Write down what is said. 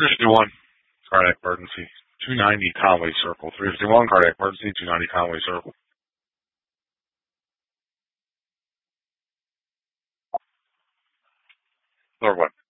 351, cardiac emergency. 290 Conway Circle. 351, cardiac emergency. 290 Conway Circle. Third one.